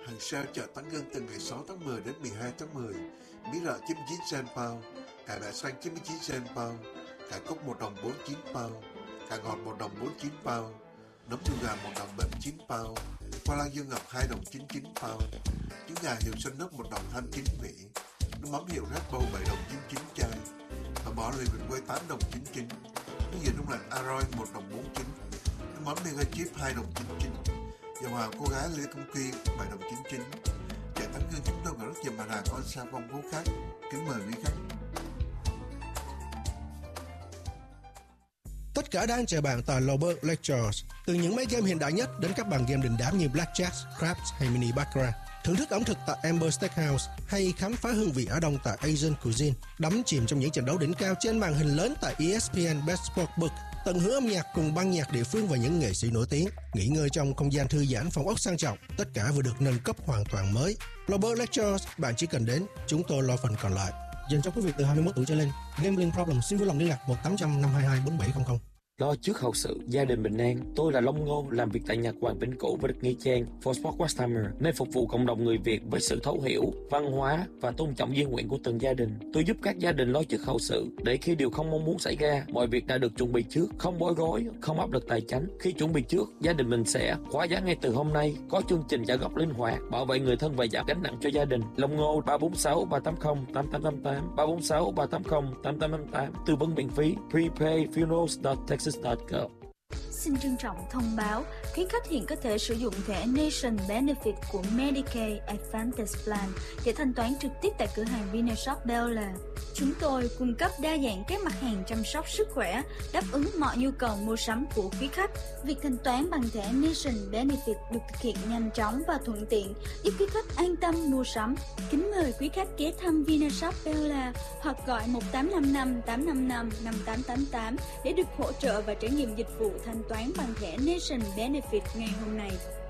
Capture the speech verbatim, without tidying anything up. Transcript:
Hàng sale chợ Tấn Ngân từ ngày sáu tháng mười đến mười hai tháng mười. Bí rợ chín mươi chín cent pound, cải bẹ xanh chín mươi chín cent pound, cải cúc một đồng bốn mươi chín pound, cải ngọt một đồng bốn mươi chín pound, nấm đùi gà một đồng bảy mươi chín pound, khoai lang dương ngập hai đồng chín mươi chín pound, trứng gà hiệu xuân nước một đồng hai mươi chín vị, nước mắm hiệu Red Bull bảy đồng chín mươi chín chai, và bỏ lì bình quay tám đồng chín mươi chín, nước dừa đông lạnh Aroy một đồng bốn mươi chín, nước mắm mega chip hai đồng chín mươi chín, dầu hào cô gái Lê Công Quy bảy đồng chín mươi chín. Chợ Tấn Ngân chúng tôi còn rất nhiều mặt hàng có sao phong phú khác. Kính mời quý khách. Tất cả đang chờ bạn tại Lobert Lectures. Từ những máy game hiện đại nhất đến các bàn game đình đám như Blackjack, Craps hay Mini Baccarat. Thưởng thức ẩm thực tại Amber Steakhouse hay khám phá hương vị Á Đông tại Asian Cuisine. Đắm chìm trong những trận đấu đỉnh cao trên màn hình lớn tại E S P N Best Sportsbook. Tận hưởng âm nhạc cùng ban nhạc địa phương và những nghệ sĩ nổi tiếng. Nghỉ ngơi trong không gian thư giãn phòng ốc sang trọng. Tất cả vừa được nâng cấp hoàn toàn mới. Lobert Lectures, bạn chỉ cần đến, chúng tôi lo phần còn lại. Dành cho quý vị từ hai mươi mốt tuổi trở lên. Gambling problem xin vui lòng liên lạc một tám trăm năm hai hai bốn bảy không không. Lo trước hậu sự, gia đình bình an. Tôi là Long Ngô, làm việc tại nhà Hoàng Vĩnh Cửu và được Nghi Trang, For Sport Westheimer, nơi phục vụ cộng đồng người Việt với sự thấu hiểu, văn hóa và tôn trọng di nguyện của từng gia đình. Tôi giúp các gia đình lo trước hậu sự, để khi điều không mong muốn xảy ra, mọi việc đã được chuẩn bị trước, không bối rối, không áp lực tài chính. Khi chuẩn bị trước, gia đình mình sẽ khóa giá ngay từ hôm nay, có chương trình trả góp linh hoạt, bảo vệ người thân và giảm gánh nặng cho gia đình. Long Ngô ba bốn sáu ba tám không tám tám tám tám, ba bốn sáu ba tám không tám tám tám tám, tư vấn miễn phí, prepay funerals dot texas dot gov. Xin trân trọng thông báo, quý khách hiện có thể sử dụng thẻ Nation Benefit của Medicaid Advantage Plan để thanh toán trực tiếp tại cửa hàng Vinashop Bel Air. Chúng tôi cung cấp đa dạng các mặt hàng chăm sóc sức khỏe, đáp ứng mọi nhu cầu mua sắm của quý khách. Việc thanh toán bằng thẻ Nation Benefit được thực hiện nhanh chóng và thuận tiện, giúp quý khách an tâm mua sắm. Kính mời quý khách ghé thăm Vinashop Bel Air hoặc gọi một tám năm năm tám năm năm năm tám tám tám để được hỗ trợ và trải nghiệm dịch vụ thanh toán bằng thẻ Nation Benefit ngày hôm nay.